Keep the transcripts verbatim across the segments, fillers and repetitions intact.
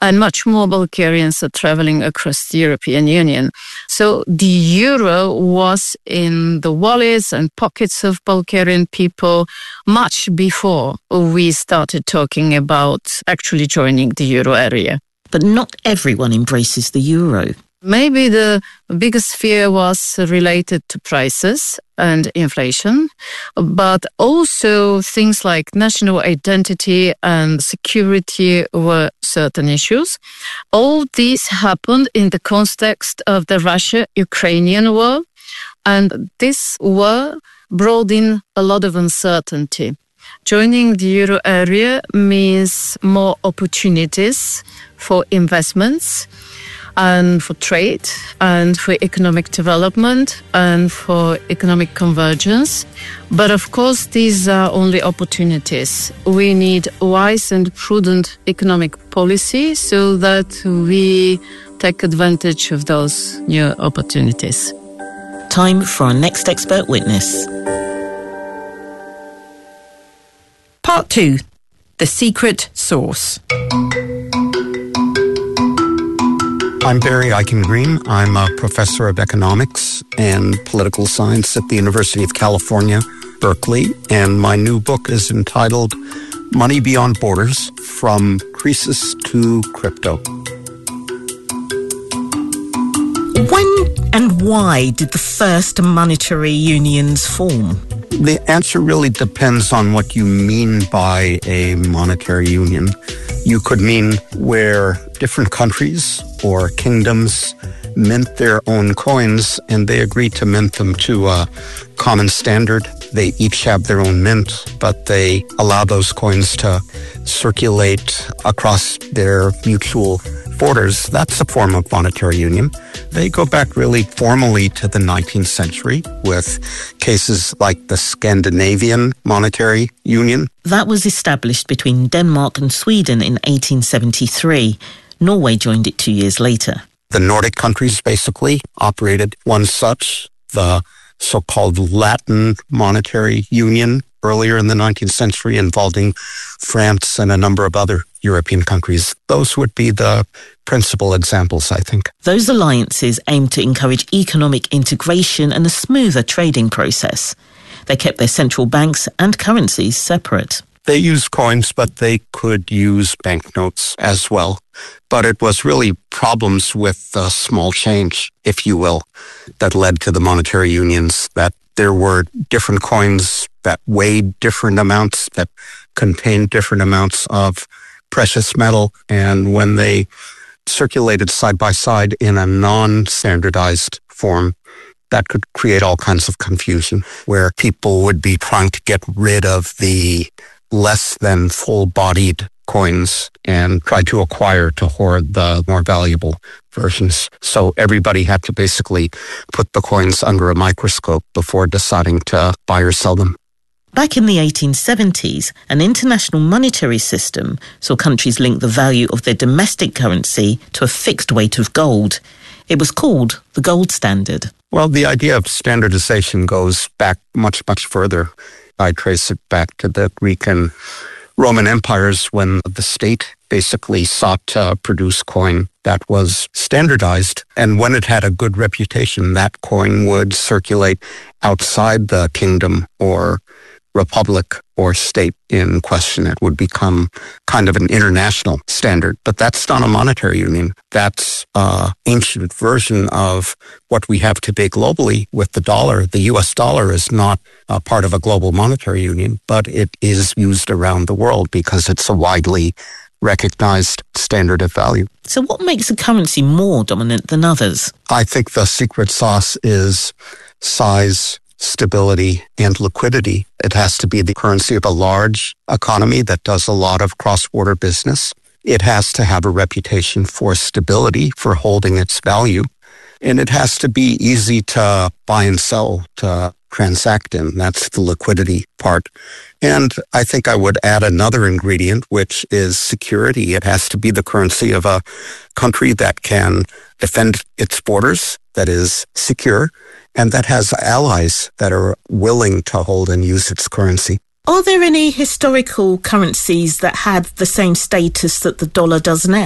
and much more Bulgarians are traveling across the European Union. So the euro was in the wallets and pockets of Bulgarian people much before we started talking about actually joining the euro area. But not everyone embraces the euro. Maybe the biggest fear was related to prices and inflation, but also things like national identity and security were certain issues. All these happened in the context of the Russia-Ukrainian war, and this war brought in a lot of uncertainty. Joining the euro area means more opportunities for investments, and for trade, and for economic development, and for economic convergence. But of course, these are only opportunities. We need wise and prudent economic policy so that we take advantage of those new opportunities. Time for our next expert witness. Part two, The Secret Source. I'm Barry Eichengreen. I'm a professor of economics and political science at the University of California, Berkeley, and my new book is entitled Money Beyond Borders, From Croesus to Crypto. When and why did the first monetary unions form? The answer really depends on what you mean by a monetary union. You could mean where different countries or kingdoms mint their own coins and they agree to mint them to a common standard. They each have their own mint, but they allow those coins to circulate across their mutual borders. That's a form of monetary union. They go back really formally to the nineteenth century with cases like the Scandinavian Monetary Union. That was established between Denmark and Sweden in eighteen seventy-three. Norway joined it two years later. The Nordic countries basically operated one such, the so-called Latin Monetary Union, earlier in the nineteenth century, involving France and a number of other European countries. Those would be the principal examples, I think. Those alliances aimed to encourage economic integration and a smoother trading process. They kept their central banks and currencies separate. They used coins, but they could use banknotes as well. But it was really problems with uh, small change, if you will, that led to the monetary unions, that there were different coins that weighed different amounts, that contained different amounts of precious metal. And when they circulated side by side in a non-standardized form, that could create all kinds of confusion, where people would be trying to get rid of the less than full-bodied coins and try to acquire, to hoard the more valuable versions. So everybody had to basically put the coins under a microscope before deciding to buy or sell them. Back in the eighteen seventies, an international monetary system saw countries link the value of their domestic currency to a fixed weight of gold. It was called the gold standard. Well, the idea of standardization goes back much, much further. I trace it back to the Greek and Roman empires when the state basically sought to produce coin that was standardized. And when it had a good reputation, that coin would circulate outside the kingdom or republic or state in question. It would become kind of an international standard. But that's not a monetary union. That's an ancient version of what we have today globally with the dollar. The U S dollar is not a part of a global monetary union, but it is used around the world because it's a widely recognized standard of value. So what makes a currency more dominant than others? I think the secret sauce is size, stability, and liquidity. It has to be the currency of a large economy that does a lot of cross-border business. It has to have a reputation for stability, for holding its value. And it has to be easy to buy and sell, to transact in. That's the liquidity part. And I think I would add another ingredient, which is security. It has to be the currency of a country that can defend its borders, that is secure, and that has allies that are willing to hold and use its currency. Are there any historical currencies that had the same status that the dollar does now?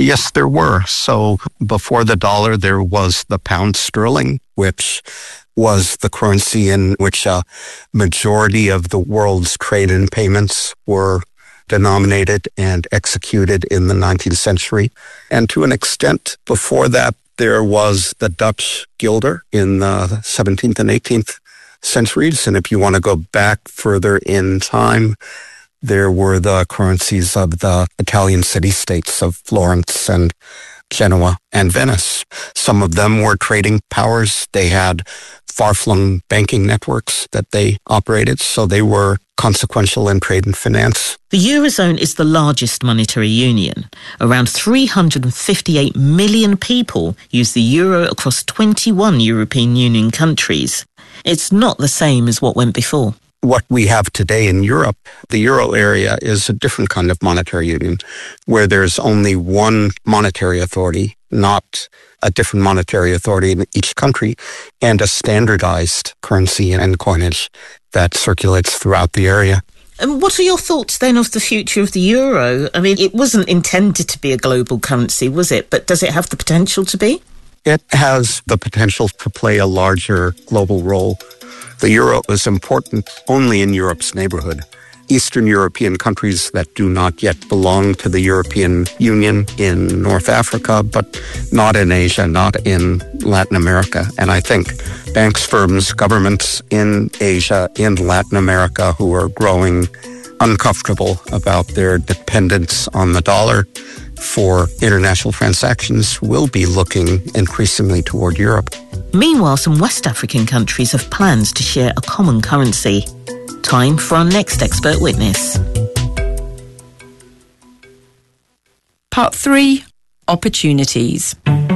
Yes, there were. So before the dollar, there was the pound sterling, which was the currency in which a majority of the world's trade and payments were denominated and executed in the nineteenth century. And to an extent, before that, there was the Dutch guilder in the seventeenth and eighteenth centuries. And if you want to go back further in time, there were the currencies of the Italian city-states of Florence and Genoa and Venice. Some of them were trading powers. They had far-flung banking networks that they operated, so they were consequential in trade and finance. The Eurozone is the largest monetary union. Around three hundred fifty-eight million people use the euro across twenty-one European Union countries. It's not the same as what went before. What we have today in Europe, the euro area, is a different kind of monetary union where there's only one monetary authority, not a different monetary authority in each country, and a standardized currency and coinage that circulates throughout the area. And what are your thoughts then of the future of the euro? I mean, it wasn't intended to be a global currency, was it? But does it have the potential to be? It has the potential to play a larger global role. The euro is important only in Europe's neighborhood. Eastern European countries that do not yet belong to the European Union, in North Africa, but not in Asia, not in Latin America. And I think banks, firms, governments in Asia, in Latin America, who are growing uncomfortable about their dependence on the dollar for international transactions will be looking increasingly toward Europe. Meanwhile, some West African countries have plans to share a common currency. Time for our next expert witness. Part three, opportunities.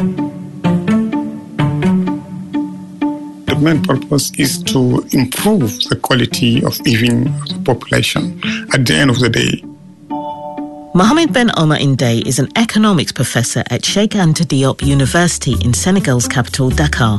The main purpose is to improve the quality of living of the population at the end of the day. Mohamed Ben Omar Ndeye is an economics professor at Cheikh Anta Diop University in Senegal's capital, Dakar.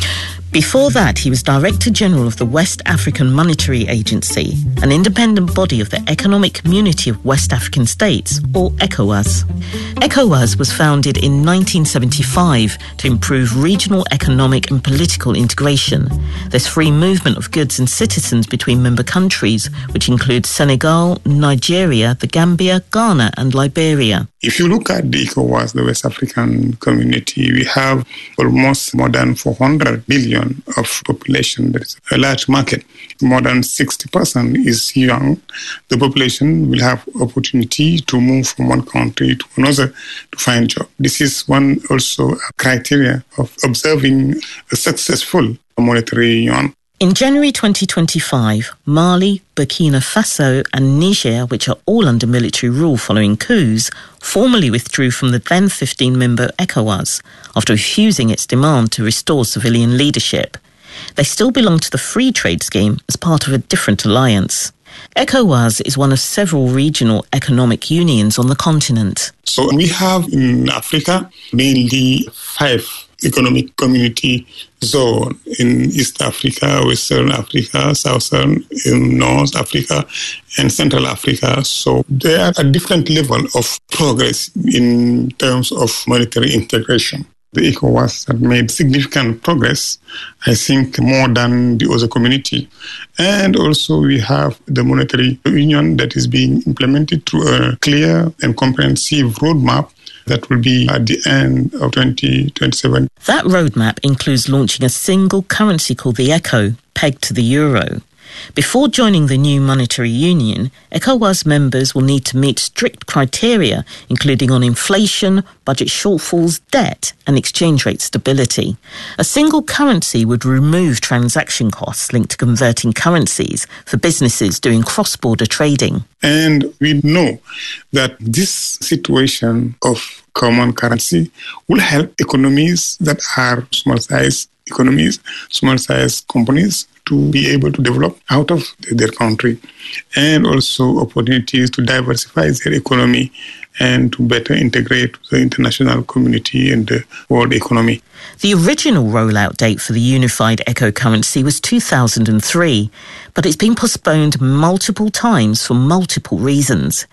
Before that, he was Director General of the West African Monetary Agency, an independent body of the Economic Community of West African States, or ECOWAS. ECOWAS was founded in nineteen seventy-five to improve regional economic and political integration. There's free movement of goods and citizens between member countries, which include Senegal, Nigeria, the Gambia, Ghana, and Liberia. If you look at the ECOWAS, the West African Community, we have almost more than four hundred billion of population. That is a large market. More than sixty percent is young. The population will have opportunity to move from one country to another to find job. This is one also criteria of observing a successful monetary union. In January twenty twenty-five, Mali, Burkina Faso and Niger, which are all under military rule following coups, formally withdrew from the then fifteen-member ECOWAS after refusing its demand to restore civilian leadership. They still belong to the free trade scheme as part of a different alliance. ECOWAS is one of several regional economic unions on the continent. So we have in Africa mainly five economic community zone in East Africa, Western Africa, Southern, in North Africa, and Central Africa. So there are a different level of progress in terms of monetary integration. The ECOWAS have made significant progress, I think, more than the other community. And also we have the monetary union that is being implemented through a clear and comprehensive roadmap that will be at the end of twenty twenty-seven. That roadmap includes launching a single currency called the ECO, pegged to the euro. Before joining the new monetary union, ECOWAS members will need to meet strict criteria, including on inflation, budget shortfalls, debt, and exchange rate stability. A single currency would remove transaction costs linked to converting currencies for businesses doing cross-border trading. And we know that this situation of common currency will help economies that are small-sized economies, small-sized companies, to be able to develop out of their country, and also opportunities to diversify their economy and to better integrate the international community and the world economy. The original rollout date for the unified ECO currency was two thousand three, but it's been postponed multiple times for multiple reasons.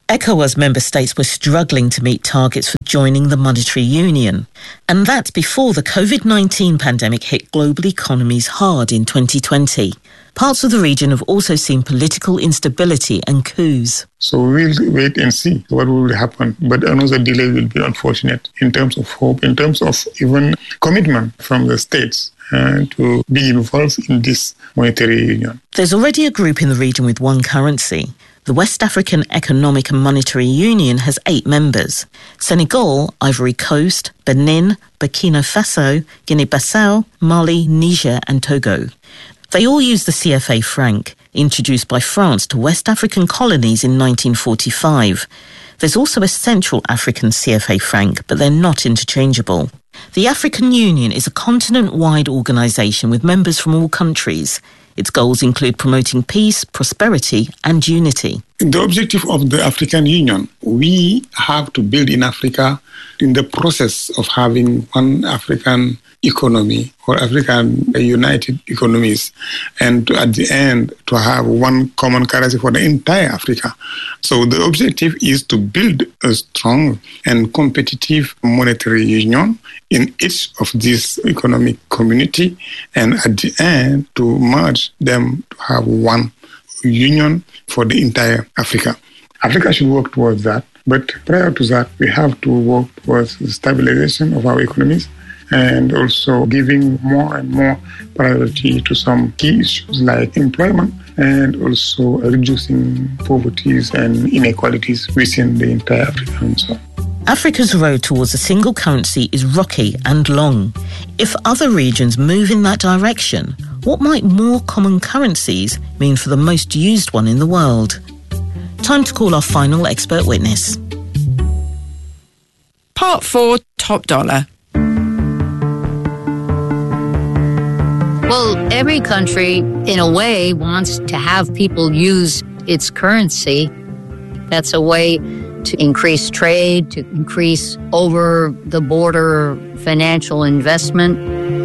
ECOWAS member states were struggling to meet targets for joining the monetary union. And that's before the covid nineteen pandemic hit global economies hard in twenty twenty. Parts of the region have also seen political instability and coups. So we'll wait and see what will happen. But another delay will be unfortunate in terms of hope, in terms of even commitment from the states uh, to be involved in this monetary union. There's already a group in the region with one currency. The West African Economic and Monetary Union has eight members: Senegal, Ivory Coast, Benin, Burkina Faso, Guinea-Bissau, Mali, Niger and Togo. They all use the C F A franc, introduced by France to West African colonies in nineteen forty-five. There's also a Central African C F A franc, but they're not interchangeable. The African Union is a continent-wide organisation with members from all countries. Its goals include promoting peace, prosperity and unity. The objective of the African Union, we have to build in Africa in the process of having one African economy or African united economies, and to, at the end to have one common currency for the entire Africa. So the objective is to build a strong and competitive monetary union in each of these economic community, and at the end to merge them to have one union for the entire Africa. Africa should work towards that, but prior to that, we have to work towards the stabilization of our economies and also giving more and more priority to some key issues like employment and also reducing poverty and inequalities within the entire African zone. Africa's road towards a single currency is rocky and long. If other regions move in that direction, what might more common currencies mean for the most used one in the world? Time to call our final expert witness. Part four, top dollar. Well, every country, in a way, wants to have people use its currency. That's a way to increase trade, to increase over-the-border financial investment.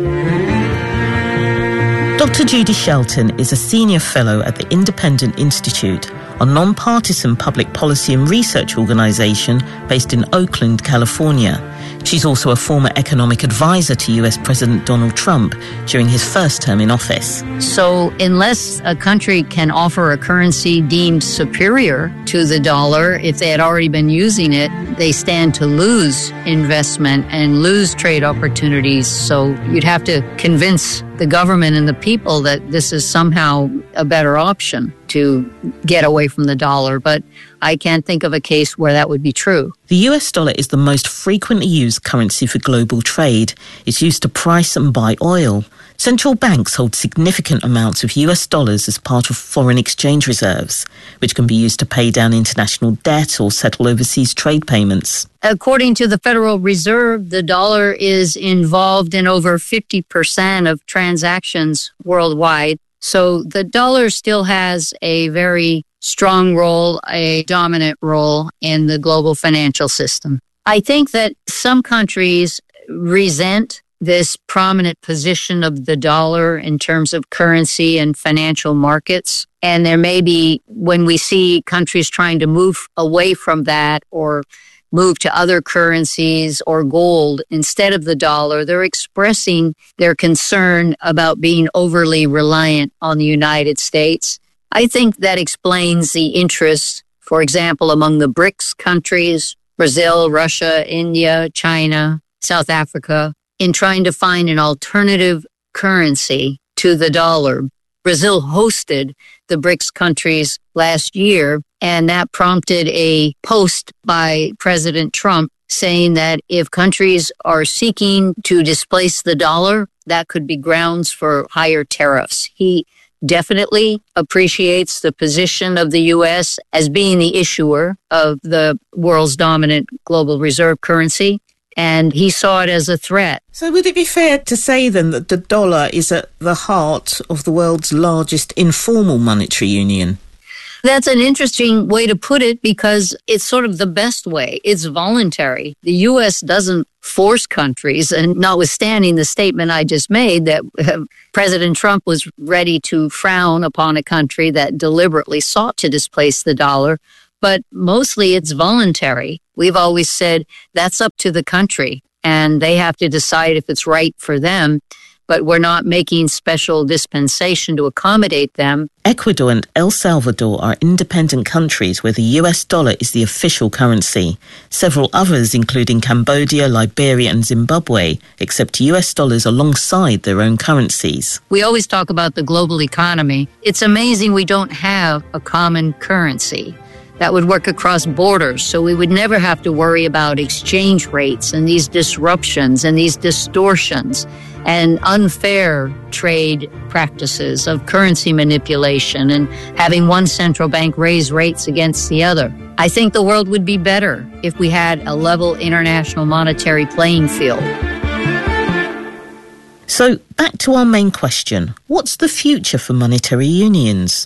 Doctor Judy Shelton is a senior fellow at the Independent Institute, a non-partisan public policy and research organisation based in Oakland, California. She's also a former economic advisor to U S President Donald Trump during his first term in office. So unless a country can offer a currency deemed superior to the dollar, if they had already been using it, they stand to lose investment and lose trade opportunities. So you'd have to convince the government and the people that this is somehow a better option to get away from the dollar. But I can't think of a case where that would be true. The U S dollar is the most frequently used currency for global trade. It's used to price and buy oil. Central banks hold significant amounts of U S dollars as part of foreign exchange reserves, which can be used to pay down international debt or settle overseas trade payments. According to the Federal Reserve, the dollar is involved in over fifty percent of transactions worldwide. So the dollar still has a very strong role, a dominant role in the global financial system. I think that some countries resent this prominent position of the dollar in terms of currency and financial markets. And there may be, when we see countries trying to move away from that or move to other currencies or gold instead of the dollar, they're expressing their concern about being overly reliant on the United States. I think that explains the interest, for example, among the BRICS countries, Brazil, Russia, India, China, South Africa, in trying to find an alternative currency to the dollar. Brazil hosted the BRICS countries last year, and that prompted a post by President Trump saying that if countries are seeking to displace the dollar, that could be grounds for higher tariffs. He definitely appreciates the position of the U S as being the issuer of the world's dominant global reserve currency, and he saw it as a threat. So would it be fair to say then that the dollar is at the heart of the world's largest informal monetary union? That's an interesting way to put it because it's sort of the best way. It's voluntary. The U S doesn't force countries, and notwithstanding the statement I just made that uh, President Trump was ready to frown upon a country that deliberately sought to displace the dollar, but mostly it's voluntary. We've always said that's up to the country, and they have to decide if it's right for them. But we're not making special dispensation to accommodate them. Ecuador and El Salvador are independent countries where the U S dollar is the official currency. Several others, including Cambodia, Liberia and Zimbabwe, accept U S dollars alongside their own currencies. We always talk about the global economy. It's amazing we don't have a common currency that would work across borders, so we would never have to worry about exchange rates and these disruptions and these distortions and unfair trade practices of currency manipulation and having one central bank raise rates against the other. I think the world would be better if we had a level international monetary playing field. So, back to our main question. What's the future for monetary unions?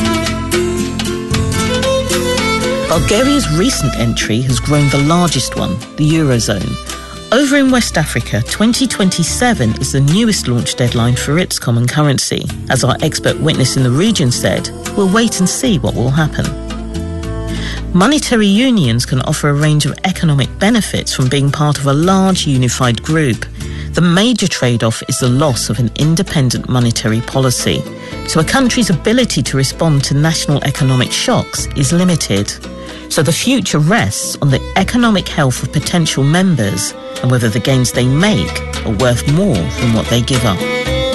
Bulgaria's recent entry has grown the largest one, the Eurozone. Over in West Africa, twenty twenty-seven is the newest launch deadline for its common currency. As our expert witness in the region said, we'll wait and see what will happen. Monetary unions can offer a range of economic benefits from being part of a large unified group. The major trade-off is the loss of an independent monetary policy. So a country's ability to respond to national economic shocks is limited. So the future rests on the economic health of potential members and whether the gains they make are worth more than what they give up.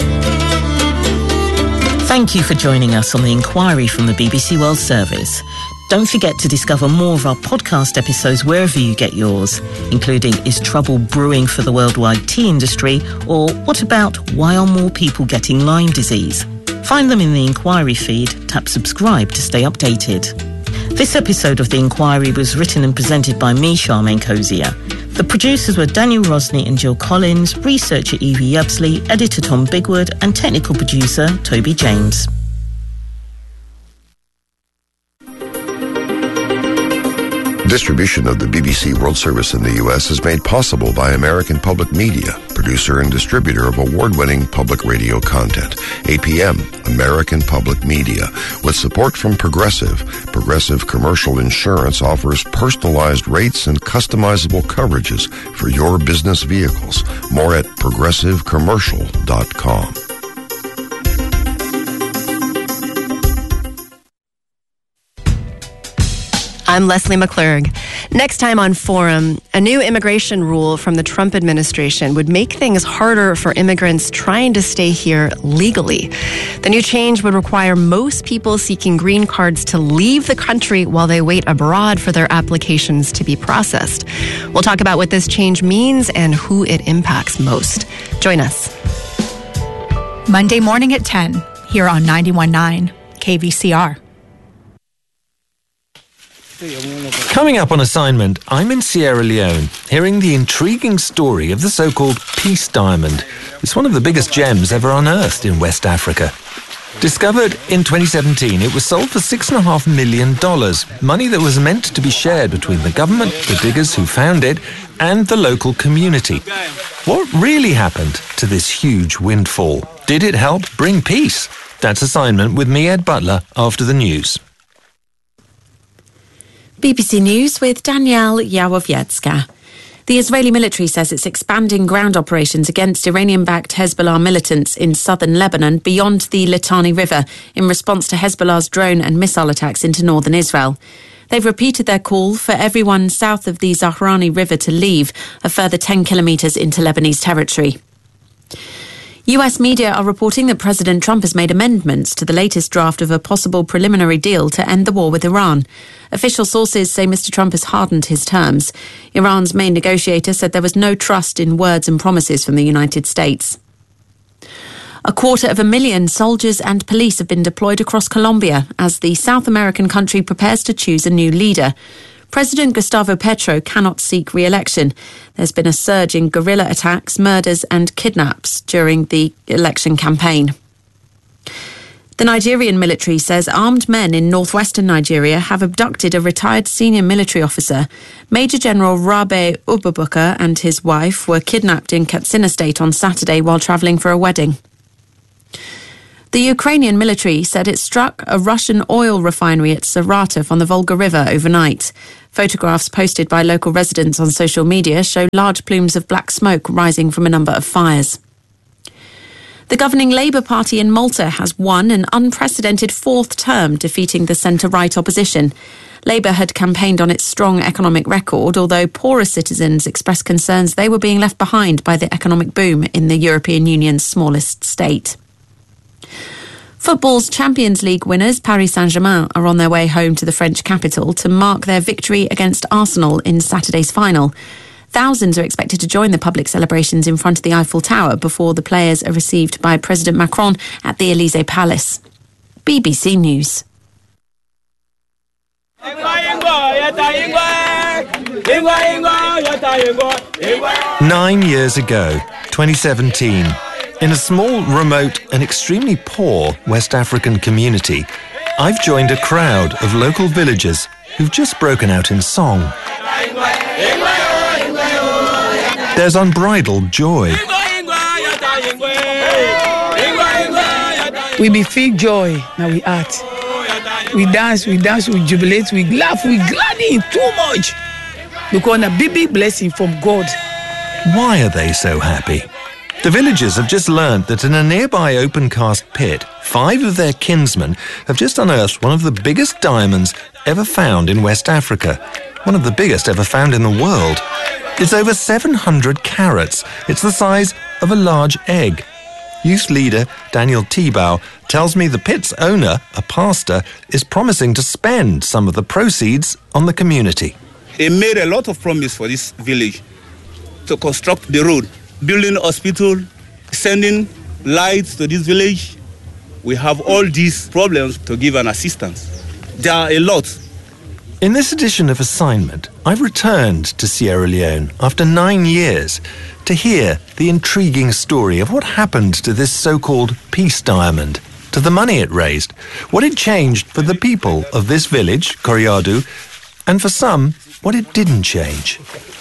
Thank you for joining us on The Inquiry from the B B C World Service. Don't forget to discover more of our podcast episodes wherever you get yours, including Is Trouble Brewing for the Worldwide Tea Industry? Or what about Why Are More People Getting Lyme Disease? Find them in the Inquiry feed, tap subscribe to stay updated. This episode of The Inquiry was written and presented by me, Charmaine Cozier. The producers were Daniel Rosney and Jill Collins, researcher Evie Yubsley, editor Tom Bigwood, and technical producer Toby James. Distribution of the B B C World Service in the U S is made possible by American Public Media, producer and distributor of award-winning public radio content. A P M, American Public Media, with support from Progressive. Progressive Commercial Insurance offers personalized rates and customizable coverages for your business vehicles. More at progressive commercial dot com. I'm Leslie McClurg. Next time on Forum, a new immigration rule from the Trump administration would make things harder for immigrants trying to stay here legally. The new change would require most people seeking green cards to leave the country while they wait abroad for their applications to be processed. We'll talk about what this change means and who it impacts most. Join us. Monday morning at ten, here on ninety-one point nine K V C R. Coming up on assignment, I'm in Sierra Leone, hearing the intriguing story of the so-called Peace Diamond. It's one of the biggest gems ever unearthed in West Africa. Discovered in twenty seventeen, it was sold for six point five million dollars, money that was meant to be shared between the government, the diggers who found it, and the local community. What really happened to this huge windfall? Did it help bring peace? That's assignment with me, Ed Butler, after the news. B B C News with Danielle Yawowiecka. The Israeli military says it's expanding ground operations against Iranian-backed Hezbollah militants in southern Lebanon beyond the Litani River in response to Hezbollah's drone and missile attacks into northern Israel. They've repeated their call for everyone south of the Zahrani River to leave, a further ten kilometres into Lebanese territory. U S media are reporting that President Trump has made amendments to the latest draft of a possible preliminary deal to end the war with Iran. Official sources say Mister Trump has hardened his terms. Iran's main negotiator said there was no trust in words and promises from the United States. A quarter of a million soldiers and police have been deployed across Colombia as the South American country prepares to choose a new leader. President Gustavo Petro cannot seek re-election. There's been a surge in guerrilla attacks, murders and kidnaps during the election campaign. The Nigerian military says armed men in northwestern Nigeria have abducted a retired senior military officer. Major General Rabe Ububakar and his wife were kidnapped in Katsina State on Saturday while travelling for a wedding. The Ukrainian military said it struck a Russian oil refinery at Saratov on the Volga River overnight. Photographs posted by local residents on social media show large plumes of black smoke rising from a number of fires. The governing Labour Party in Malta has won an unprecedented fourth term, defeating the centre-right opposition. Labour had campaigned on its strong economic record, although poorer citizens expressed concerns they were being left behind by the economic boom in the European Union's smallest state. Football's Champions League winners, Paris Saint-Germain, are on their way home to the French capital to mark their victory against Arsenal in Saturday's final. Thousands are expected to join the public celebrations in front of the Eiffel Tower before the players are received by President Macron at the Élysée Palace. B B C News. Nine years ago, twenty seventeen, in a small, remote and extremely poor West African community, I've joined a crowd of local villagers who've just broken out in song. There's unbridled joy. We be feel joy, now we act. We dance, we dance, we jubilate, we laugh, we gladdy too much. Because a big, big blessing from God. Why are they so happy? The villagers have just learned that in a nearby open-cast pit, five of their kinsmen have just unearthed one of the biggest diamonds ever found in West Africa. One of the biggest ever found in the world. It's over seven hundred carats. It's the size of a large egg. Youth leader Daniel Tibau tells me the pit's owner, a pastor, is promising to spend some of the proceeds on the community. He made a lot of promise for this village to construct the road, building a hospital, sending lights to this village. We have all these problems to give an assistance. There are a lot. In this edition of Assignment, I've returned to Sierra Leone after nine years to hear the intriguing story of what happened to this so-called peace diamond, to the money it raised, what it changed for the people of this village, Koriadu, and for some, what it didn't change.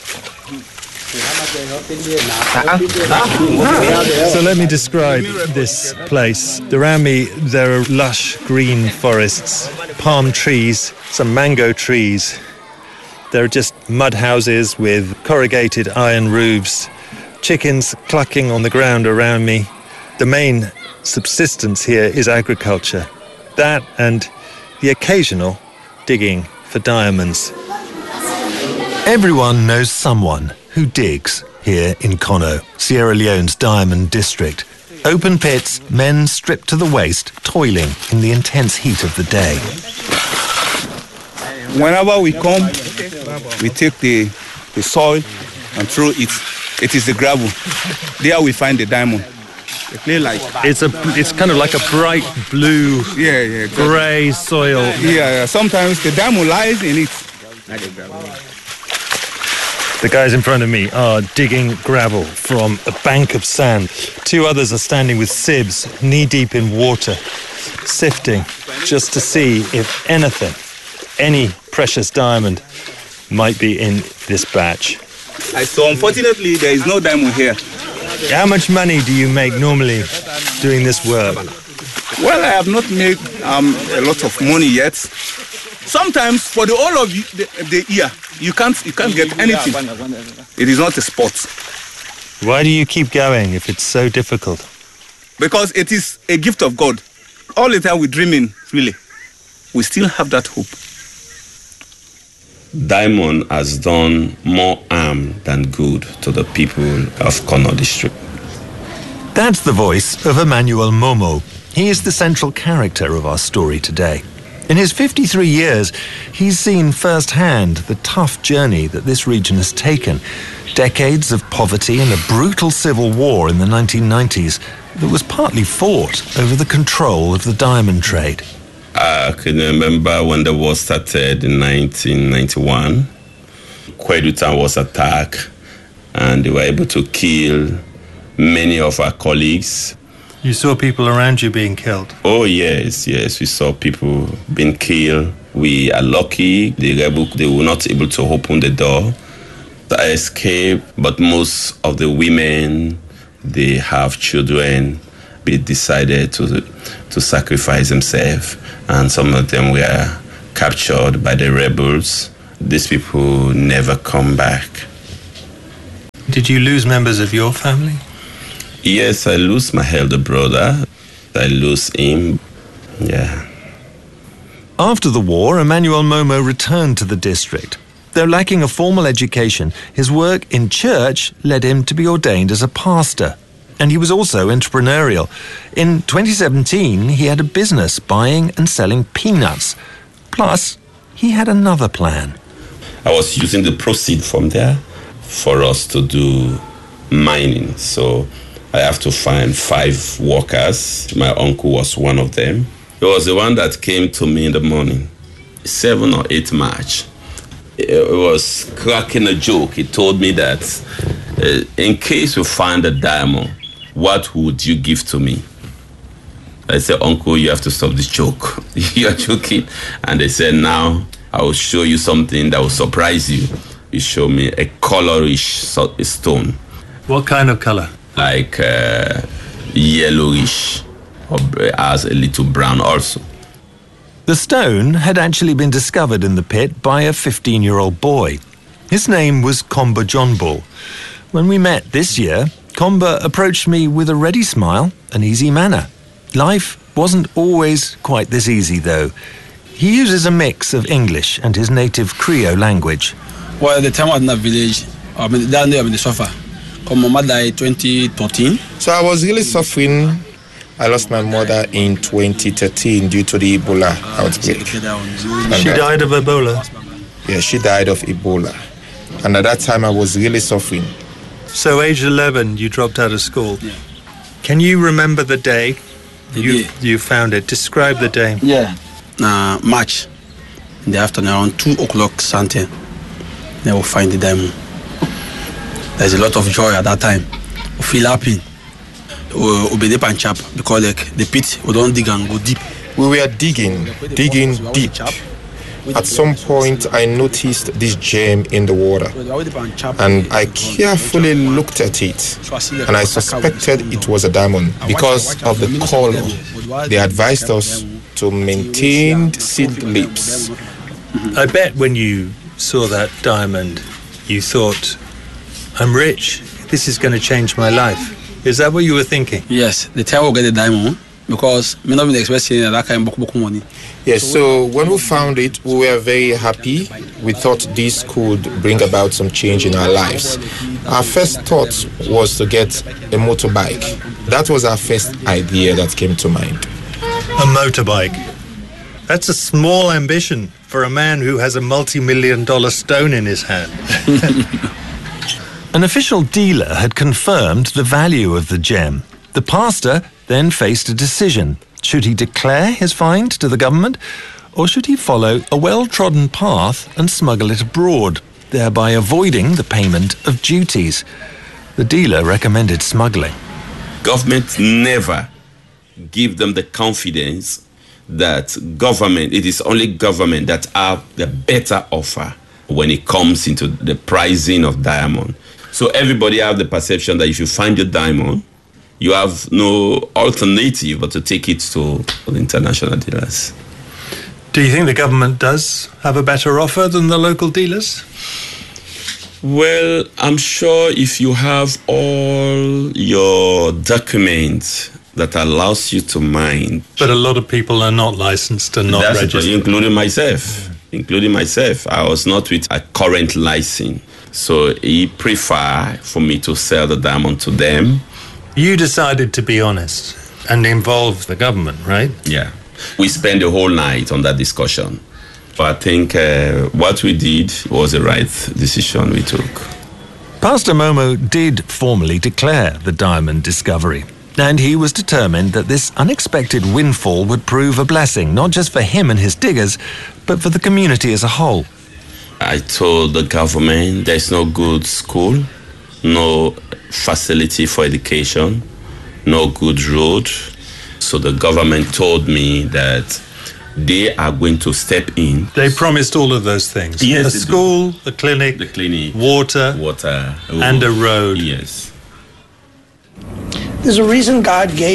So let me describe this place. Around me there are lush green forests, palm trees, some mango trees. There are just mud houses with corrugated iron roofs, chickens clucking on the ground around me. The main subsistence here is agriculture. That and the occasional digging for diamonds. Everyone knows someone who digs here in Kono, Sierra Leone's diamond district. Open pits, men stripped to the waist, toiling in the intense heat of the day. Whenever we come, we take the, the soil and throw it. It is the gravel. There we find the diamond. They play like it's a. It's kind of like a bright blue, yeah, yeah, grey soil. Yeah, yeah, sometimes the diamond lies in it. The guys in front of me are digging gravel from a bank of sand. Two others are standing with sieves, knee-deep in water, sifting, just to see if anything, any precious diamond, might be in this batch. So unfortunately, there is no diamond here. How much money do you make normally doing this work? Well, I have not made um, a lot of money yet. Sometimes for the whole of the, the year, you can't you can't get anything. It is not a sport. Why do you keep going if it's so difficult? Because it is a gift of God. All the time we dream in, really. We still have that hope. Diamond has done more harm than good to the people of Kono district. That's the voice of Emmanuel Momo. He is the central character of our story today. In his fifty-three years, he's seen firsthand the tough journey that this region has taken. Decades of poverty and a brutal civil war in the nineteen nineties that was partly fought over the control of the diamond trade. I can remember when the war started in nineteen ninety-one. Kwedu town was attacked and they were able to kill many of our colleagues. You saw people around you being killed? Oh, yes, yes. We saw people being killed. We are lucky. The rebel, they were not able to open the door. I escaped, but most of the women, they have children he decided to to sacrifice himself, and some of them were captured by the rebels. These people never come back. Did you lose members of your family? Yes, I lose my elder brother. I lose him. Yeah. After the war, Emmanuel Momo returned to the district. Though lacking a formal education, his work in church led him to be ordained as a pastor. And he was also entrepreneurial. In twenty seventeen, he had a business buying and selling peanuts. Plus, he had another plan. I was using the proceeds from there for us to do mining. So I have to find five workers. My uncle was one of them. He was the one that came to me in the morning, seven or eight March. It was cracking a joke. He told me that uh, in case you find a diamond, what would you give to me? I said, Uncle, you have to stop this joke. You're joking. And they said, now I will show you something that will surprise you. He showed me a colorish stone. What kind of color? Like uh, yellowish, or has a little brown also. The stone had actually been discovered in the pit by a fifteen-year-old boy. His name was Komba Johnbull. When we met this year, Komba approached me with a ready smile and easy manner. Life wasn't always quite this easy, though. He uses a mix of English and his native Creole language. Well, at the time I was in the village, I mean, down there, I mean, the suffer. My mother died in twenty thirteen. So I was really suffering. I lost my mother in twenty thirteen due to the Ebola outbreak. She died of Ebola? Yeah, she died of Ebola. And at that time, I was really suffering. So age eleven, you dropped out of school. Yeah. Can you remember the day the you, day. you found it? Describe the day. Yeah. Uh, March, in the afternoon, around two o'clock something, they will find the diamond. There's a lot of joy at that time. We feel happy. We be deep and chap because like the pit, we don't dig and go deep. We were digging, digging deep. At some point, I noticed this gem in the water, and I carefully looked at it, and I suspected it was a diamond because of the color. They advised us to maintain sealed lips. I bet when you saw that diamond, you thought, I'm rich. This is going to change my life. Is that what you were thinking? Yes, the time we'll get the diamond because me not been expecting that kind of money. Yes, so when we found it, we were very happy. We thought this could bring about some change in our lives. Our first thought was to get a motorbike. That was our first idea that came to mind. A motorbike? That's a small ambition for a man who has a multi-million dollar stone in his hand. An official dealer had confirmed the value of the gem. The pastor then faced a decision. Should he declare his find to the government, or should he follow a well-trodden path and smuggle it abroad, thereby avoiding the payment of duties? The dealer recommended smuggling. Government never give them the confidence that government, it is only government that have the better offer when it comes into the pricing of diamond. So everybody have the perception that if you find your diamond, you have no alternative but to take it to the international dealers. Do you think the government does have a better offer than the local dealers? Well, I'm sure if you have all your documents that allows you to mine. But a lot of people are not licensed and not That's registered. Including myself. Yeah. Including myself. I was not with a current license. So he preferred for me to sell the diamond to them. You decided to be honest and involve the government, right? Yeah. We spent the whole night on that discussion. But I think uh, what we did was the right decision we took. Pastor Momo did formally declare the diamond discovery. And he was determined that this unexpected windfall would prove a blessing, not just for him and his diggers, but for the community as a whole. I told the government there's no good school, no facility for education, no good road. So the government told me that they are going to step in. They promised all of those things. Yes, a school, a clinic, the clinic, water, water, and a road. Yes. There's a reason God gave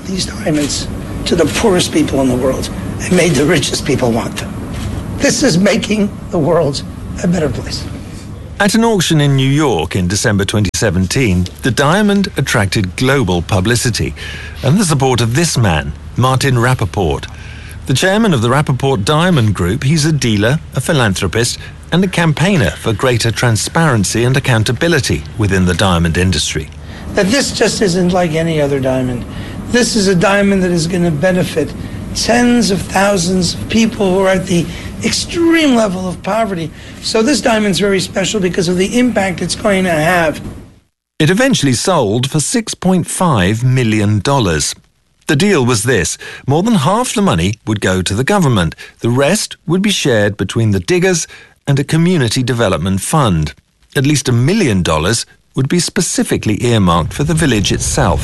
these diamonds to the poorest people in the world and made the richest people want them. This is making the world a better place. At an auction in New York in December twenty seventeen, the diamond attracted global publicity and the support of this man, Martin Rappaport. The chairman of the Rappaport Diamond Group, he's a dealer, a philanthropist, and a campaigner for greater transparency and accountability within the diamond industry. That this just isn't like any other diamond. This is a diamond that is going to benefit tens of thousands of people who are at the extreme level of poverty. So this diamond's very special because of the impact it's going to have. It eventually sold for six point five million dollars. The deal was this: more than half the money would go to the government. The rest would be shared between the diggers and a community development fund. At least a million dollars would be specifically earmarked for the village itself.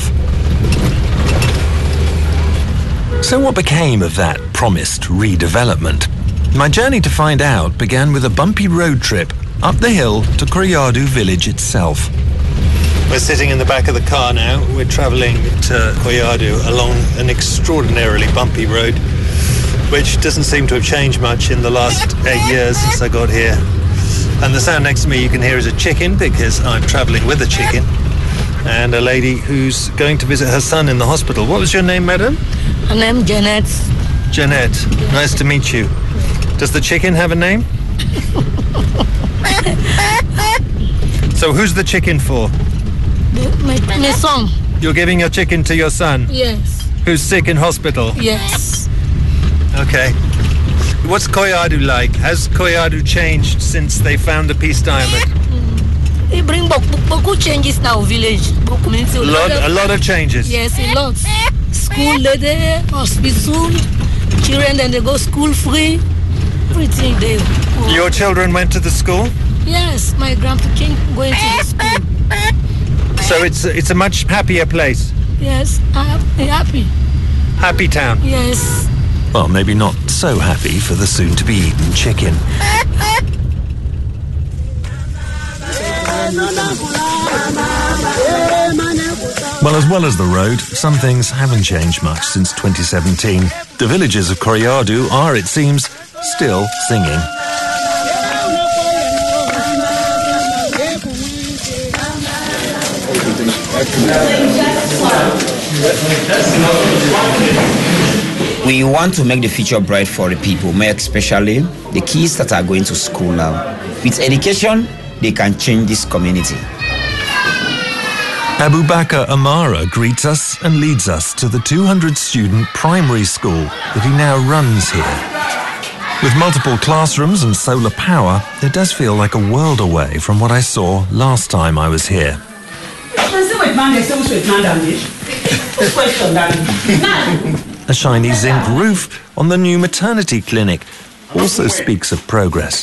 So what became of that promised redevelopment? My journey to find out began with a bumpy road trip up the hill to Koreadu village itself. We're sitting in the back of the car now. We're travelling to Koreadu along an extraordinarily bumpy road, which doesn't seem to have changed much in the last eight years since I got here. And the sound next to me you can hear is a chicken, because I'm travelling with a chicken, and a lady who's going to visit her son in the hospital. What was your name, madam? My name is Janet. Janet, nice to meet you. Does the chicken have a name? So who's the chicken for? My, my son. You're giving your chicken to your son? Yes. Who's sick in hospital? Yes. Okay. What's Koreadu like? Has Koreadu changed since they found the Peace Diamond? Mm. It brings beaucoup changes now, village, community. A lot, a lot of changes. Yes, a lot. School there, hospital, children and they go school free. Everything there. Oh. Your children went to the school? Yes, my grandpa came going to the school. So it's it's a much happier place. Yes, I'm happy. Happy town. Yes. Well, maybe not so happy for the soon-to-be-eaten chicken. Well, as well as the road, some things haven't changed much since twenty seventeen. The villagers of Koreadu are, it seems, still singing. We want to make the future bright for the people, more especially the kids that are going to school now. With education, they can change this community. Abubakar Amara greets us and leads us to the two hundred student primary school that he now runs here. With multiple classrooms and solar power, it does feel like a world away from what I saw last time I was here. A shiny zinc roof on the new maternity clinic also speaks of progress.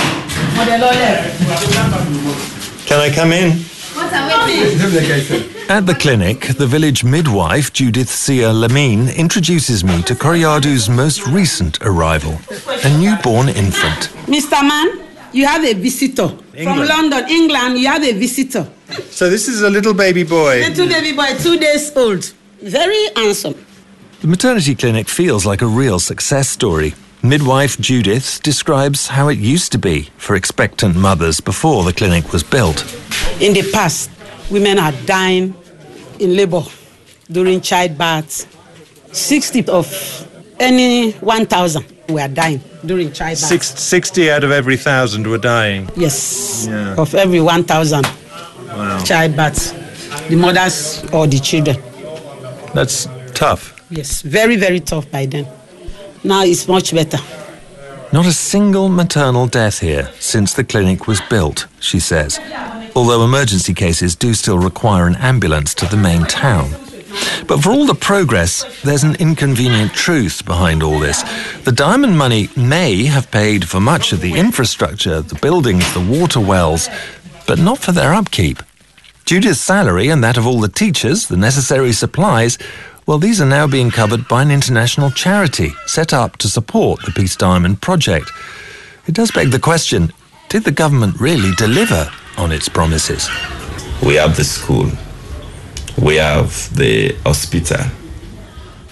Can I come in? At the clinic, the village midwife, Judith Sia Lamine, introduces me to Koreadu's most recent arrival, a newborn infant. Mister Man, you have a visitor. England. From London, England, you have a visitor. So this is a little baby boy. Little baby boy, two days old. Very handsome. The maternity clinic feels like a real success story. Midwife Judith describes how it used to be for expectant mothers before the clinic was built. In the past, women are dying in labor during childbirth. sixty of any one thousand were dying during childbirth. Six, sixty out of every thousand were dying. Yes, Yeah. of every one thousand Wow. childbirth, the mothers or the children. That's tough. Yes, very, very tough by then. Now it's much better. Not a single maternal death here since the clinic was built, she says, although emergency cases do still require an ambulance to the main town. But for all the progress, there's an inconvenient truth behind all this. The diamond money may have paid for much of the infrastructure, the buildings, the water wells, but not for their upkeep. Judith's salary and that of all the teachers, the necessary supplies, well, these are now being covered by an international charity set up to support the Peace Diamond project. It does beg the question, did the government really deliver on its promises? We have the school. We have the hospital.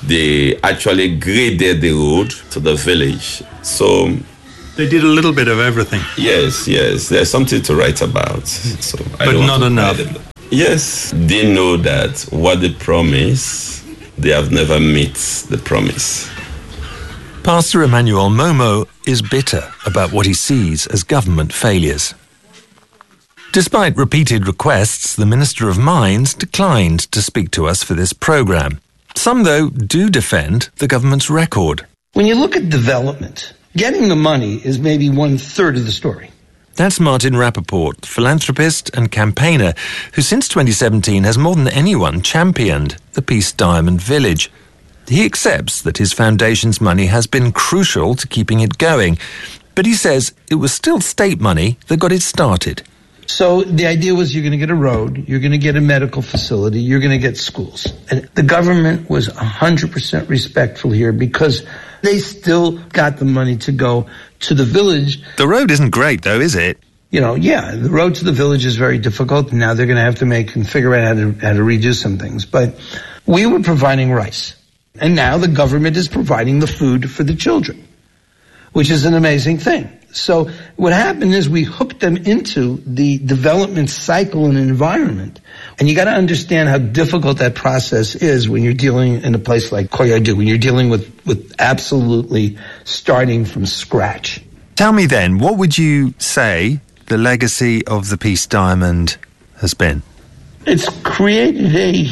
they actually graded the road to the village. So they did a little bit of everything. Yes, yes. There's something to write about. So I but don't not enough. Yes, they know that what they promise, they have never met the promise. Pastor Emmanuel Momo is bitter about what he sees as government failures. Despite repeated requests, the Minister of Mines declined to speak to us for this programme. Some, though, do defend the government's record. When you look at development, getting the money is maybe one-third of the story. That's Martin Rappaport, philanthropist and campaigner, who since twenty seventeen has more than anyone championed the Peace Diamond Village. He accepts that his foundation's money has been crucial to keeping it going, but he says it was still state money that got it started. So the idea was you're going to get a road, you're going to get a medical facility, you're going to get schools. And the government was one hundred percent respectful here because they still got the money to go to the village. The road isn't great, though, is it? You know, yeah, the road to the village is very difficult. And now they're going to have to make and figure out how to, how to redo some things. But we were providing rice. And now the government is providing the food for the children, which is an amazing thing. So what happened is we hooked them into the development cycle and environment. And you got to understand how difficult that process is when you're dealing in a place like Koyadu, when you're dealing with, with absolutely starting from scratch. Tell me then, what would you say the legacy of the Peace Diamond has been? It's created a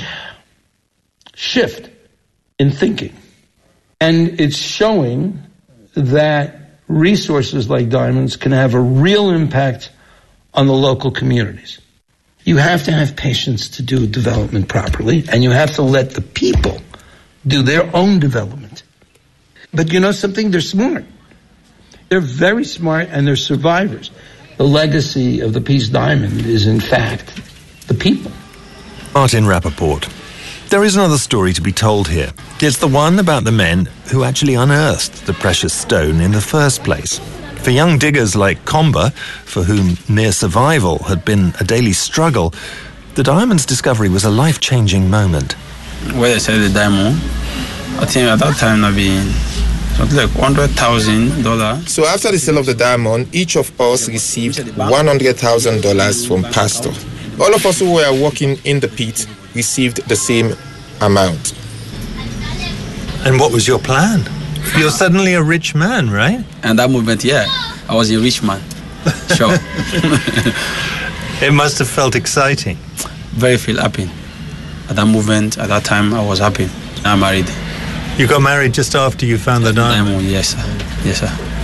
shift in thinking. And it's showing that resources like diamonds can have a real impact on the local communities. You have to have patience to do development properly, and you have to let the people do their own development. But you know something? They're smart. They're very smart, and they're survivors. The legacy of the Peace Diamond is, in fact, the people. Martin Rappaport. There is another story to be told here. It's the one about the men who actually unearthed the precious stone in the first place. For young diggers like Komba, for whom mere survival had been a daily struggle, the diamond's discovery was a life-changing moment. When they said the diamond, I think at that time I'd been something like one hundred thousand dollars. So after the sale of the diamond, each of us received one hundred thousand dollars from Pastor. All of us who were working in the pit received the same amount. And what was your plan? You're suddenly a rich man, right? And that movement, yeah, I was a rich man. Sure. It must have felt exciting. Very feel happy. At that movement, at that time, I was happy. I'm married. You got married just after you found the diamond? diamond yes, sir. Yes,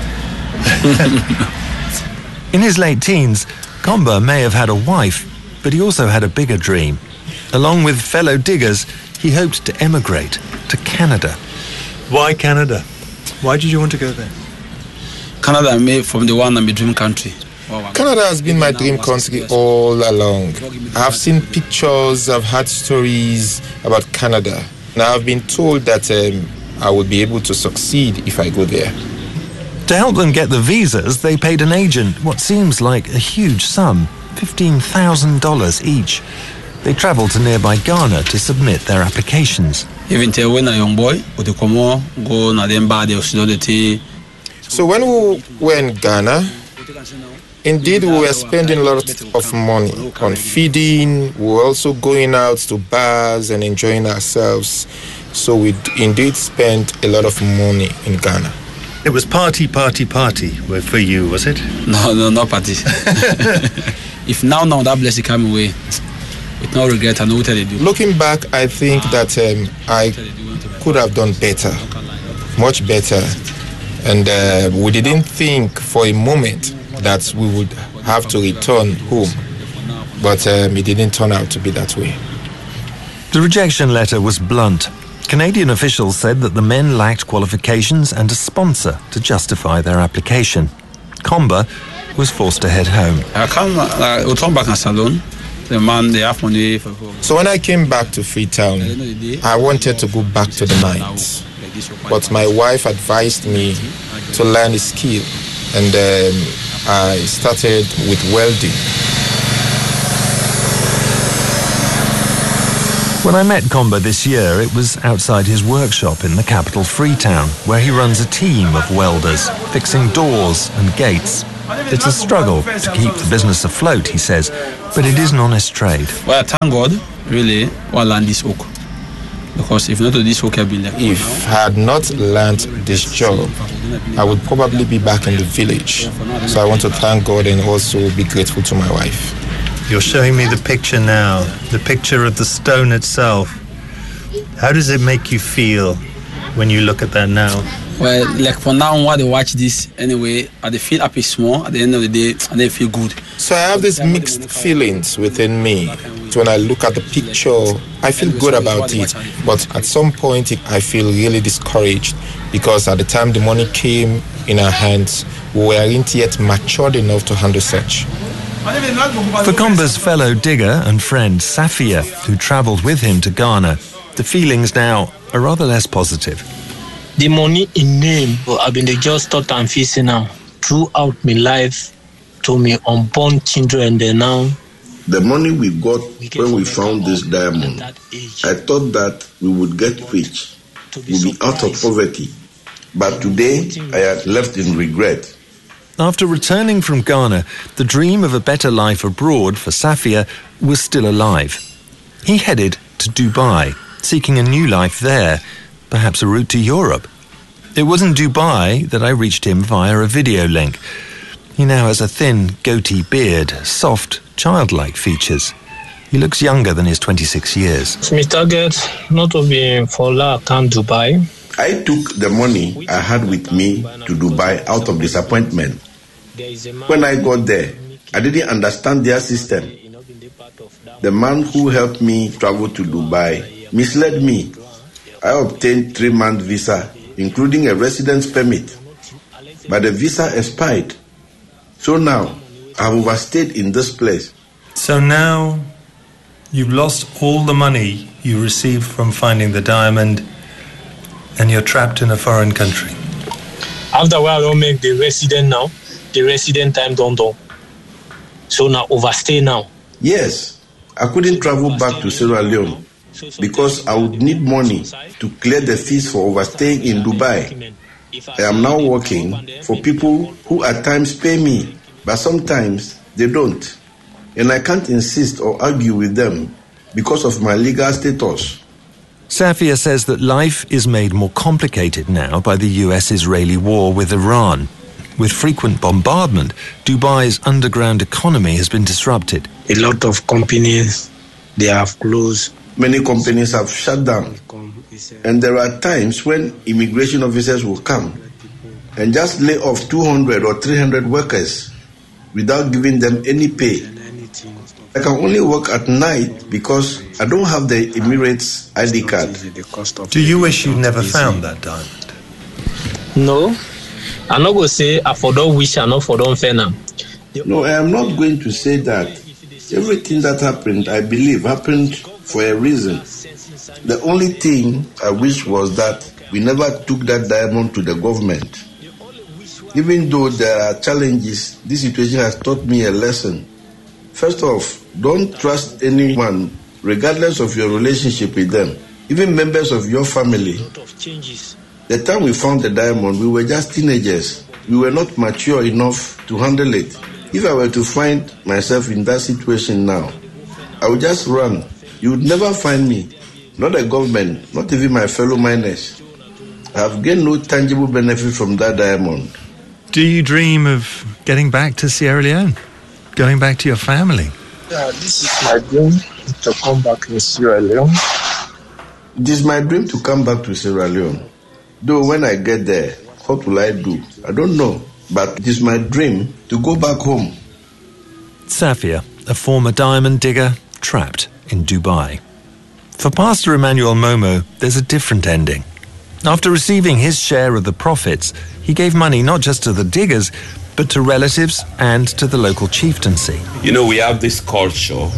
sir. In his late teens, Komba may have had a wife, but he also had a bigger dream. Along with fellow diggers, he hoped to emigrate to Canada. Why Canada? Why did you want to go there? Canada made from the one and my dream country. Canada has been my dream country all along. I've seen pictures, I've heard stories about Canada. Now I've been told that um, I will be able to succeed if I go there. To help them get the visas, they paid an agent what seems like a huge sum, fifteen thousand dollars each. They travelled to nearby Ghana to submit their applications. Even when a young boy, go So when we were in Ghana, indeed we were spending a lot of money on feeding. We were also going out to bars and enjoying ourselves. So we indeed spent a lot of money in Ghana. It was party, party, party for you, was it? No, no, not party. If now, now that blessing come away, with no regret, I know what they do. Looking back, I think that um, I could have done better, much better. And uh, we didn't think for a moment that we would have to return home. But um, it didn't turn out to be that way. The rejection letter was blunt. Canadian officials said that the men lacked qualifications and a sponsor to justify their application. Komba was forced to head home. I come, uh, I come back in salon. The man, they have money for home. So when I came back to Freetown, I wanted to go back to the mines. But my wife advised me to learn a skill, and um, I started with welding. When I met Komba this year, it was outside his workshop in the capital Freetown, where he runs a team of welders, fixing doors and gates. It's a struggle to keep the business afloat, he says, but it is an honest trade. Well, thank God, really, I learned this work. Because if not this work, I'd be like... If I had not learned this job, I would probably be back in the village. So I want to thank God and also be grateful to my wife. You're showing me the picture now, the picture of the stone itself. How does it make you feel when you look at that now? Well, like for now, while they watch this, anyway, I feel happy small. At the end of the day, and they feel good. So I have these mixed feelings within me. So when I look at the picture, I feel good about it. But at some point, I feel really discouraged because at the time the money came in our hands, we weren't yet matured enough to handle such. For Komba's fellow digger and friend Safia, who travelled with him to Ghana, the feelings now are rather less positive. The money in name, I've been just thought and facing now throughout my life to me unborn children there now. The money we got when we found this diamond, I thought that we would get rich, we'd be out of poverty. But today, I am left in regret. After returning from Ghana, the dream of a better life abroad for Safia was still alive. He headed to Dubai, seeking a new life there, perhaps a route to Europe. It was in Dubai that I reached him via a video link. He now has a thin, goatee beard, soft, childlike features. He looks younger than his twenty-six years. It's my target not to be for La Account Dubai. I took the money I had with me to Dubai out of disappointment. When I got there, I didn't understand their system. The man who helped me travel to Dubai misled me. I obtained three-month visa, including a residence permit. But the visa expired. So now, I've overstayed in this place. So now, you've lost all the money you received from finding the diamond, and you're trapped in a foreign country. After a while, I don't make the resident now. The resident time don't do. So now overstay now. Yes, I couldn't travel back to Sierra Leone because I would need money to clear the fees for overstaying in Dubai. I am now working for people who at times pay me, but sometimes they don't. And I can't insist or argue with them because of my legal status. Safia says that life is made more complicated now by the U S-Israeli war with Iran. With frequent bombardment, Dubai's underground economy has been disrupted. A lot of companies, they have closed. Many companies have shut down. And there are times when immigration officers will come and just lay off two hundred or three hundred workers without giving them any pay. I can only work at night because I don't have the Emirates I D card. Do you wish you'd never found that diamond? No. I'm not going to say I for don't wish, I not for don't fair now. No, I am not going to say that. Everything that happened, I believe, happened for a reason. The only thing I wish was that we never took that diamond to the government. Even though there are challenges, this situation has taught me a lesson. First off, don't trust anyone, regardless of your relationship with them, even members of your family. The time we found the diamond, we were just teenagers. We were not mature enough to handle it. If I were to find myself in that situation now, I would just run. You would never find me. Not the government, not even my fellow miners. I have gained no tangible benefit from that diamond. Do you dream of getting back to Sierra Leone? Going back to your family? Yeah, this is my dream, to come back to Sierra Leone. It is my dream to come back to Sierra Leone. Though when I get there, what will I do? I don't know. But it is my dream to go back home. Safia, a former diamond digger, trapped in Dubai. For Pastor Emmanuel Momo, there's a different ending. After receiving his share of the profits, he gave money not just to the diggers, but to relatives and to the local chieftaincy. You know, we have this culture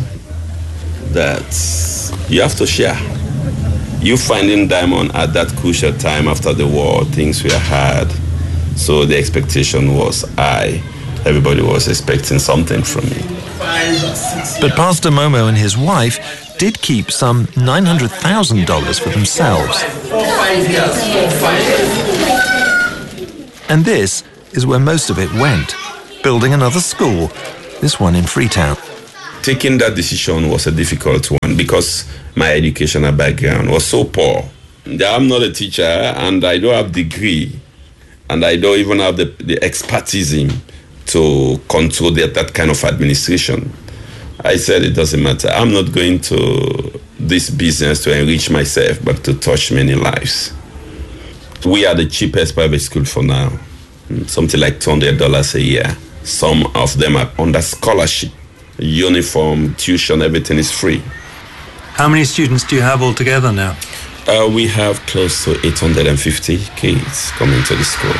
that you have to share. You finding diamond at that crucial time after the war, things were hard, so the expectation was high. Everybody was expecting something from me. But Pastor Momo and his wife did keep some nine hundred thousand dollars for themselves. And this is where most of it went, building another school, this one in Freetown. Taking that decision was a difficult one because my educational background was so poor. I'm not a teacher and I don't have a degree and I don't even have the, the expertise to control that, that kind of administration. I said it doesn't matter. I'm not going to this business to enrich myself, but to touch many lives. We are the cheapest private school for now, something like two hundred dollars a year. Some of them are under scholarship. Uniform, tuition, everything is free. How many students do you have altogether now? Uh, we have close to eight hundred fifty kids coming to the school.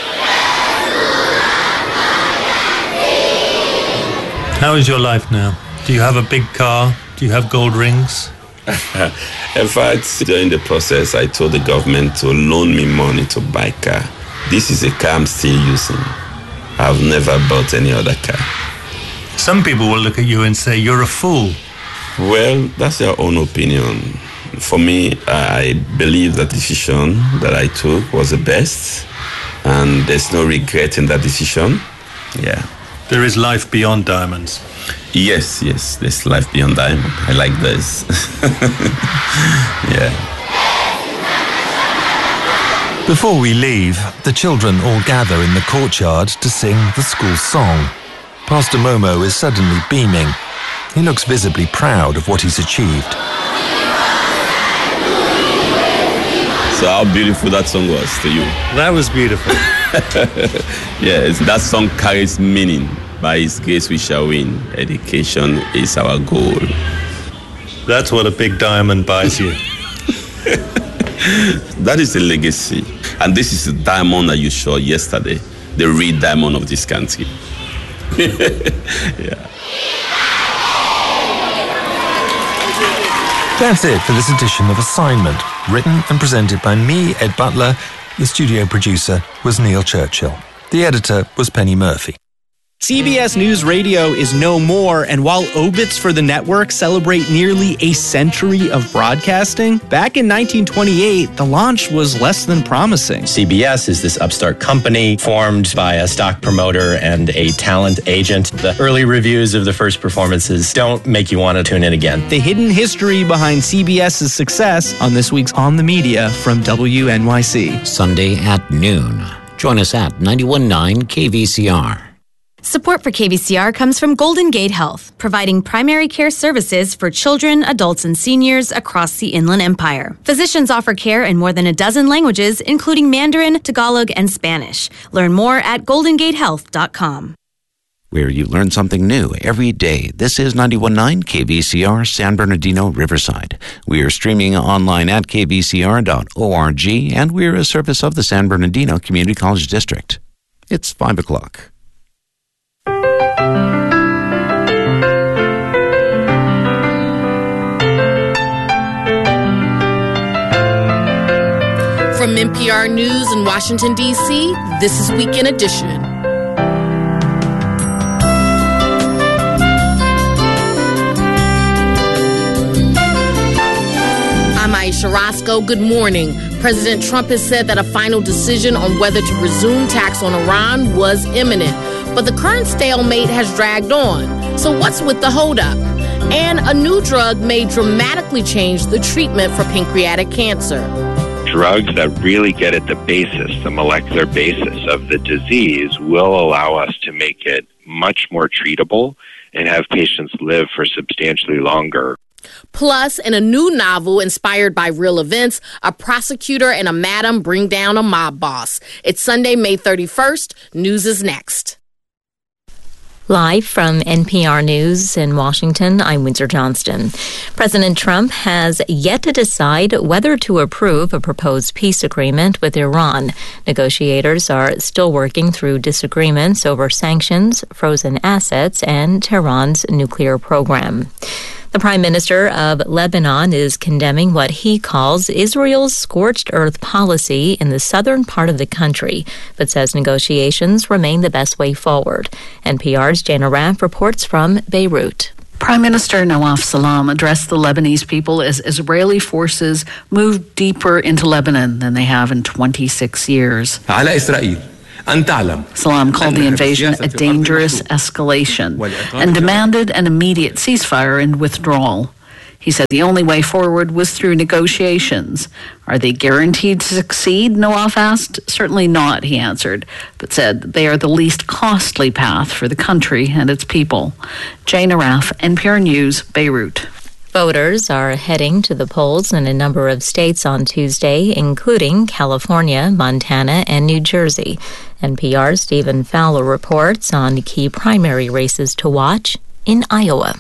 How is your life now? Do you have a big car? Do you have gold rings? In fact, during the process, I told the government to loan me money to buy a car. This is a car I'm still using. I've never bought any other car. Some people will look at you and say, you're a fool. Well, that's your own opinion. For me, I believe the decision that I took was the best, and there's no regret in that decision. Yeah. There is life beyond diamonds. Yes, yes, there's life beyond diamond. I like this. Yeah. Before we leave, the children all gather in the courtyard to sing the school song. Pastor Momo is suddenly beaming. He looks visibly proud of what he's achieved. So how beautiful that song was to you? That was beautiful. Yes, that song carries meaning. By His grace we shall win. Education is our goal. That's what a big diamond buys you. That is the legacy. And this is the diamond that you saw yesterday. The real diamond of this country. Yeah. That's it for this edition of Assignment, written and presented by me, Ed Butler. The studio producer was Neil Churchill. The editor was Penny Murphy. C B S News Radio is no more, and while obits for the network celebrate nearly a century of broadcasting, back in nineteen twenty-eight, the launch was less than promising. C B S is this upstart company formed by a stock promoter and a talent agent. The early reviews of the first performances don't make you want to tune in again. The hidden history behind CBS's success on this week's On the Media from W N Y C. Sunday at noon. Join us at ninety-one point nine K V C R. Support for K V C R comes from Golden Gate Health, providing primary care services for children, adults, and seniors across the Inland Empire. Physicians offer care in more than a dozen languages, including Mandarin, Tagalog, and Spanish. Learn more at golden gate health dot com. Where you learn something new every day. This is ninety-one point nine K V C R, San Bernardino, Riverside. We are streaming online at k v c r dot org, and we are a service of the San Bernardino Community College District. It's five o'clock. From N P R News in Washington, D C, this is Weekend Edition. I'm Aisha Roscoe. Good morning. President Trump has said that a final decision on whether to resume tax on Iran was imminent. But the current stalemate has dragged on. So what's with the holdup? And a new drug may dramatically change the treatment for pancreatic cancer. Drugs that really get at the basis, the molecular basis of the disease, will allow us to make it much more treatable and have patients live for substantially longer. Plus, in a new novel inspired by real events, a prosecutor and a madam bring down a mob boss. It's Sunday, May thirty-first. News is next. Live from N P R News in Washington, I'm Windsor Johnston. President Trump has yet to decide whether to approve a proposed peace agreement with Iran. Negotiators are still working through disagreements over sanctions, frozen assets, and Tehran's nuclear program. The Prime Minister of Lebanon is condemning what he calls Israel's scorched earth policy in the southern part of the country, but says negotiations remain the best way forward. N P R's Jana Raff reports from Beirut. Prime Minister Nawaf Salam addressed the Lebanese people as Israeli forces move deeper into Lebanon than they have in twenty-six years. Salam called the invasion a dangerous escalation and demanded an immediate ceasefire and withdrawal. He said the only way forward was through negotiations. Are they guaranteed to succeed? Nawaf asked. Certainly not, he answered, but said they are the least costly path for the country and its people. Jana Raff, N P R News, Beirut. Voters are heading to the polls in a number of states on Tuesday, including California, Montana, and New Jersey. N P R's Stephen Fowler reports on key primary races to watch in Iowa.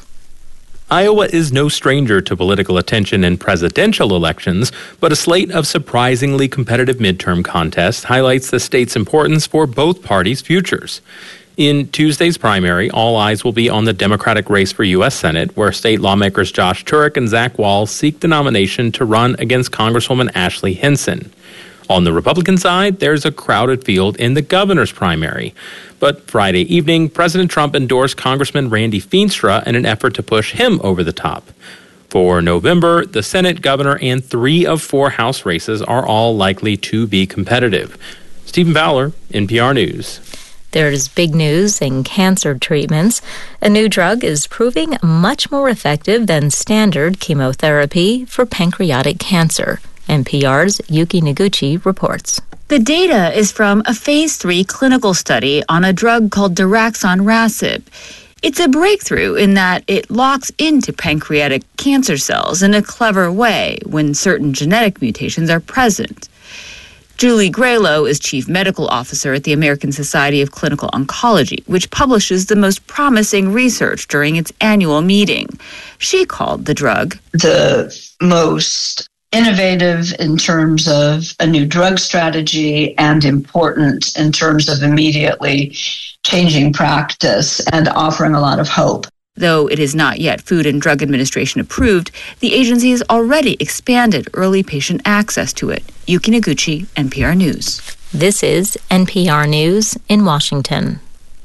Iowa is no stranger to political attention in presidential elections, but a slate of surprisingly competitive midterm contests highlights the state's importance for both parties' futures. In Tuesday's primary, all eyes will be on the Democratic race for U S Senate, where state lawmakers Josh Turek and Zach Wall seek the nomination to run against Congresswoman Ashley Hinson. On the Republican side, there's a crowded field in the governor's primary. But Friday evening, President Trump endorsed Congressman Randy Feenstra in an effort to push him over the top. For November, the Senate, governor, and three of four House races are all likely to be competitive. Stephen Fowler, N P R News. There's big news in cancer treatments. A new drug is proving much more effective than standard chemotherapy for pancreatic cancer. N P R's Yuki Noguchi reports. The data is from a phase three clinical study on a drug called daraxonrasib. It's a breakthrough in that it locks into pancreatic cancer cells in a clever way when certain genetic mutations are present. Julie Graylow is chief medical officer at the American Society of Clinical Oncology, which publishes the most promising research during its annual meeting. She called the drug the most innovative in terms of a new drug strategy and important in terms of immediately changing practice and offering a lot of hope. Though it is not yet Food and Drug Administration approved, the agency has already expanded early patient access to it. Yuki Noguchi, N P R News. This is N P R News in Washington.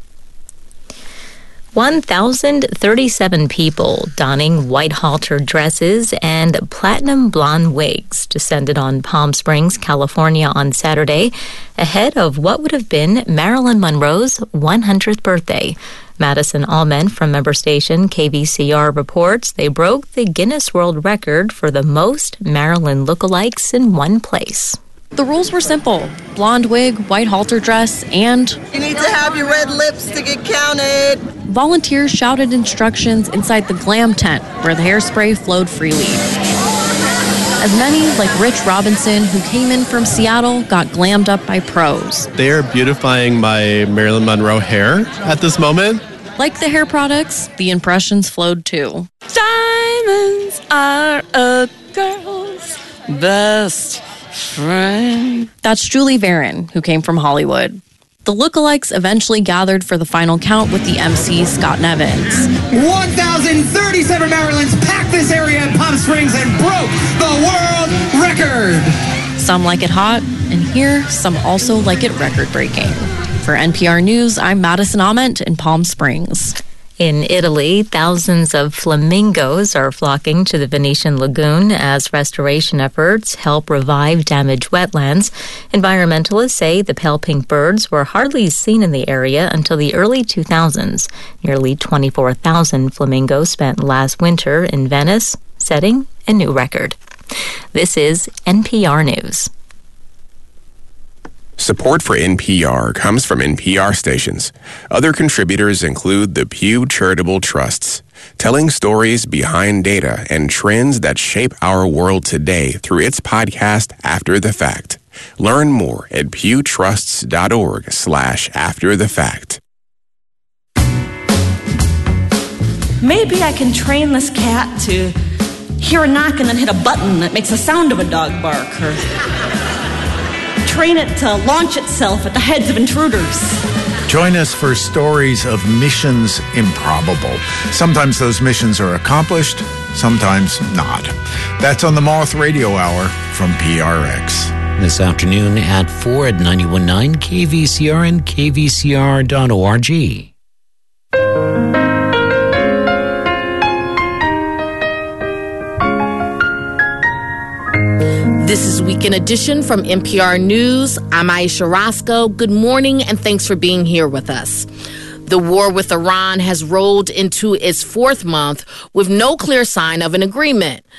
one thousand thirty-seven people donning white halter dresses and platinum blonde wigs descended on Palm Springs, California on Saturday, ahead of what would have been Marilyn Monroe's one hundredth birthday. Madison Allman from member station K V C R reports they broke the Guinness World Record for the most Marilyn lookalikes in one place. The rules were simple. Blonde wig, white halter dress, and... You need to have your red lips to get counted. Volunteers shouted instructions inside the glam tent where the hairspray flowed freely. As many, like Rich Robinson, who came in from Seattle, got glammed up by pros. They are beautifying my Marilyn Monroe hair at this moment. Like the hair products, the impressions flowed too. Diamonds are a girl's best friend. That's Julie Varon, who came from Hollywood. The lookalikes eventually gathered for the final count with the M C, Scott Nevins. one thousand thirty-seven Marilyns packed this area in Palm Springs and broke the world record. Some like it hot, and here, some also like it record-breaking. For N P R News, I'm Madison Ament in Palm Springs. In Italy, thousands of flamingos are flocking to the Venetian lagoon as restoration efforts help revive damaged wetlands. Environmentalists say the pale pink birds were hardly seen in the area until the early two thousands. Nearly twenty-four thousand flamingos spent last winter in Venice, setting a new record. This is N P R News. Support for N P R comes from N P R stations. Other contributors include the Pew Charitable Trusts, telling stories behind data and trends that shape our world today through its podcast, After the Fact. Learn more at pewtrusts.org slash after the fact. Maybe I can train this cat to hear a knock and then hit a button that makes the sound of a dog bark, or train it to launch itself at the heads of intruders. Join us for stories of missions improbable. Sometimes those missions are accomplished, sometimes not. That's on the Moth Radio Hour from P R X. This afternoon at four at ninety-one point nine K V C R and K V C R dot org. This is Weekend Edition from N P R News. I'm Aisha Roscoe. Good morning, and thanks for being here with us. The war with Iran has rolled into its fourth month with no clear sign of an agreement.